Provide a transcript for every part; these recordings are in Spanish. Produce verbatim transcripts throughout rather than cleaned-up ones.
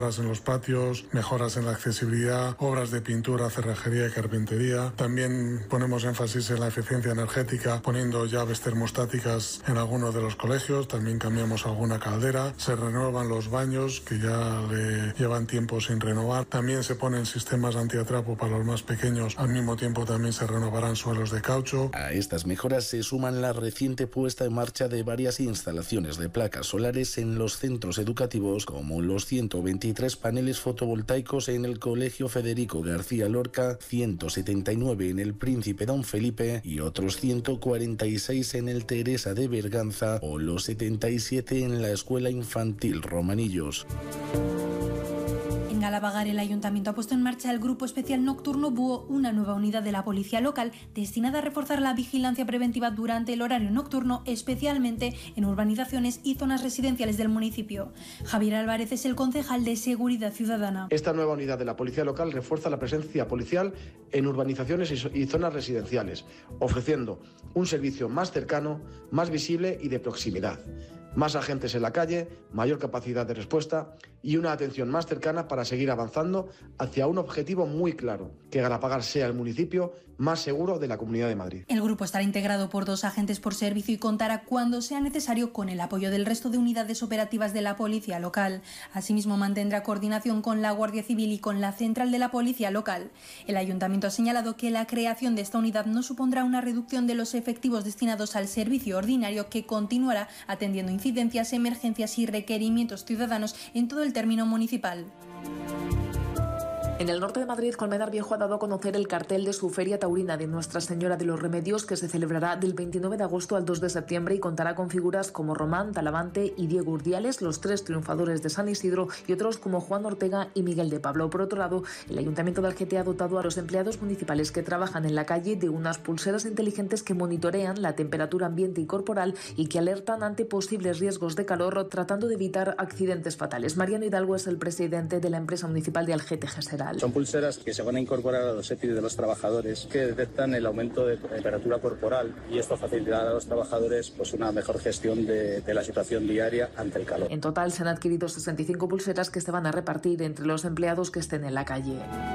en los patios, mejoras en la accesibilidad, obras de pintura, cerrajería y carpintería. También ponemos énfasis en la eficiencia energética, poniendo llaves termostáticas en algunos de los colegios. También cambiamos alguna caldera. Se renuevan los baños, que ya le llevan tiempo sin renovar. También se ponen sistemas antiatrapo para los más pequeños. Al mismo tiempo también se renovarán suelos de caucho. A estas mejoras se suman la reciente puesta en marcha de varias instalaciones de placas solares en los centros educativos, como los ciento veintitrés paneles fotovoltaicos en el Colegio Federico García Lorca, ciento setenta y nueve en el Príncipe Don Felipe y otros ciento cuarenta y seis en el Teresa de Berganza o los setenta y siete en la Escuela Infantil Romanillos. En Galapagar, el Ayuntamiento ha puesto en marcha el Grupo Especial Nocturno Búho, una nueva unidad de la policía local destinada a reforzar la vigilancia preventiva durante el horario nocturno, especialmente en urbanizaciones y zonas residenciales del municipio. Javier Álvarez es el concejal de Seguridad Ciudadana. Esta nueva unidad de la policía local refuerza la presencia policial en urbanizaciones y zonas residenciales, ofreciendo un servicio más cercano, más visible y de proximidad. Más agentes en la calle, mayor capacidad de respuesta y una atención más cercana para seguir avanzando hacia un objetivo muy claro, que Galapagar sea el municipio más seguro de la Comunidad de Madrid. El grupo estará integrado por dos agentes por servicio y contará, cuando sea necesario, con el apoyo del resto de unidades operativas de la policía local. Asimismo, mantendrá coordinación con la Guardia Civil y con la central de la policía local. El Ayuntamiento ha señalado que la creación de esta unidad no supondrá una reducción de los efectivos destinados al servicio ordinario, que continuará atendiendo incidencias, emergencias y requerimientos ciudadanos en todo el término municipal. En el norte de Madrid, Colmenar Viejo ha dado a conocer el cartel de su Feria Taurina de Nuestra Señora de los Remedios, que se celebrará del veintinueve de agosto al dos de septiembre y contará con figuras como Román, Talavante y Diego Urdiales, los tres triunfadores de San Isidro, y otros como Juan Ortega y Miguel de Pablo. Por otro lado, el Ayuntamiento de Algete ha dotado a los empleados municipales que trabajan en la calle de unas pulseras inteligentes que monitorean la temperatura ambiente y corporal y que alertan ante posibles riesgos de calor, tratando de evitar accidentes fatales. Mariano Hidalgo es el presidente de la empresa municipal de Algete Geseral. Son pulseras que se van a incorporar a los E P I de los trabajadores, que detectan el aumento de temperatura corporal, y esto facilitará a los trabajadores pues una mejor gestión de, de la situación diaria ante el calor. En total se han adquirido sesenta y cinco pulseras que se van a repartir entre los empleados que estén en la calle.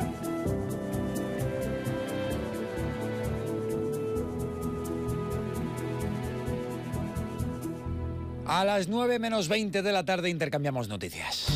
A las nueve menos veinte de la tarde intercambiamos noticias.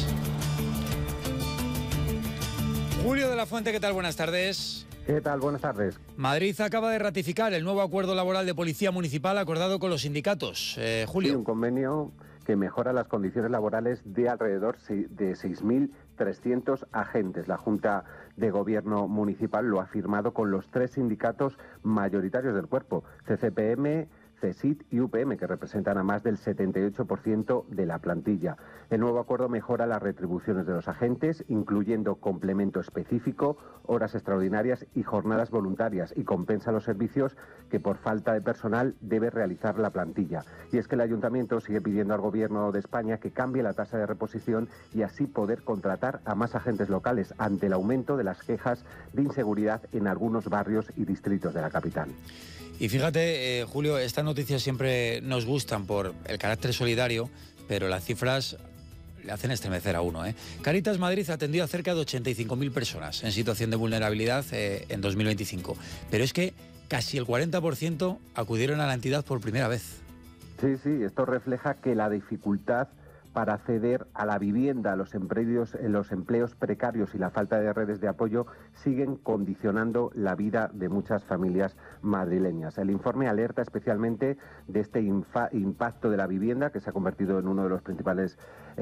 Julio de la Fuente, ¿qué tal? Buenas tardes. ¿Qué tal? Buenas tardes. Madrid acaba de ratificar el nuevo acuerdo laboral de Policía Municipal acordado con los sindicatos. Eh, Julio. Sí, un convenio que mejora las condiciones laborales de alrededor de seis mil trescientos agentes. La Junta de Gobierno Municipal lo ha firmado con los tres sindicatos mayoritarios del cuerpo, C C P M, CESIT y U P M, que representan a más del setenta y ocho por ciento de la plantilla. El nuevo acuerdo mejora las retribuciones de los agentes, incluyendo complemento específico, horas extraordinarias y jornadas voluntarias, y compensa los servicios que por falta de personal debe realizar la plantilla. Y es que el Ayuntamiento sigue pidiendo al Gobierno de España que cambie la tasa de reposición y así poder contratar a más agentes locales ante el aumento de las quejas de inseguridad en algunos barrios y distritos de la capital. Y fíjate, eh, Julio, estas noticias siempre nos gustan por el carácter solidario, pero las cifras le hacen estremecer a uno, ¿eh? Cáritas Madrid atendió a cerca de ochenta y cinco mil personas en situación de vulnerabilidad eh, en dos mil veinticinco. Pero es que casi el cuarenta por ciento acudieron a la entidad por primera vez. Sí, sí, esto refleja que la dificultad para acceder a la vivienda, los empleos, los empleos precarios y la falta de redes de apoyo siguen condicionando la vida de muchas familias madrileñas. El informe alerta especialmente de este impacto de la vivienda, que se ha convertido en uno de los principales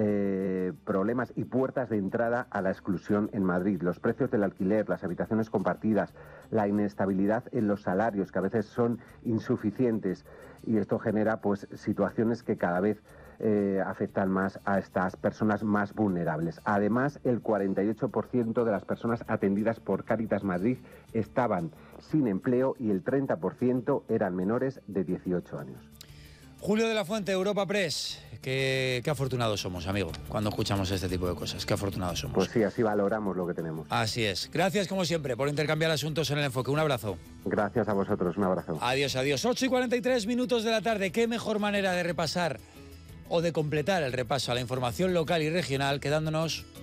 eh, problemas y puertas de entrada a la exclusión en Madrid. Los precios del alquiler, las habitaciones compartidas, la inestabilidad en los salarios, que a veces son insuficientes, y esto genera pues situaciones que cada vez Eh, afectan más a estas personas más vulnerables. Además, el cuarenta y ocho por ciento de las personas atendidas por Cáritas Madrid estaban sin empleo y el treinta por ciento eran menores de dieciocho años. Julio de la Fuente, Europa Press. Qué, qué afortunados somos, amigo, cuando escuchamos este tipo de cosas. Qué afortunados somos. Pues sí, así valoramos lo que tenemos. Así es. Gracias, como siempre, por intercambiar asuntos en El Enfoque. Un abrazo. Gracias a vosotros. Un abrazo. Adiós, adiós. ocho y cuarenta y tres minutos de la tarde. Qué mejor manera de repasar o de completar el repaso a la información local y regional quedándonos